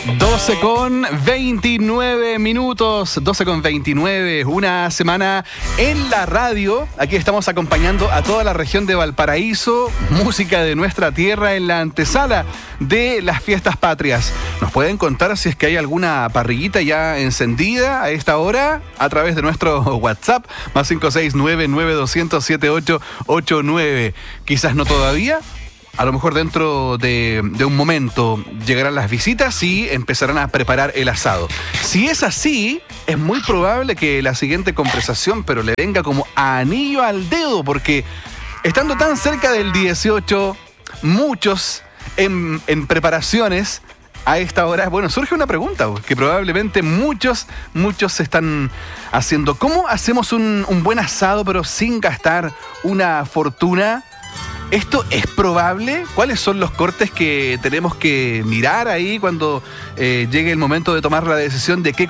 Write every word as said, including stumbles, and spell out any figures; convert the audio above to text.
doce con veintinueve minutos, doce con veintinueve, una semana en la radio. Aquí estamos acompañando a toda la región de Valparaíso, música de nuestra tierra en la antesala de las fiestas patrias. ¿Nos pueden contar si es que hay alguna parrillita ya encendida a esta hora? A través de nuestro WhatsApp, más cinco seis nueve, nueve dos cero cero, siete ocho ocho nueve. Quizás no todavía. A lo mejor dentro de, de un momento llegarán las visitas y empezarán a preparar el asado. Si es así, es muy probable que la siguiente conversación, pero le venga como anillo al dedo, porque estando tan cerca del dieciocho, muchos en, en preparaciones a esta hora, bueno, surge una pregunta que probablemente muchos, muchos se están haciendo. ¿Cómo hacemos un, un buen asado pero sin gastar una fortuna? ¿Esto es probable? ¿Cuáles son los cortes que tenemos que mirar ahí cuando eh, llegue el momento de tomar la decisión de qué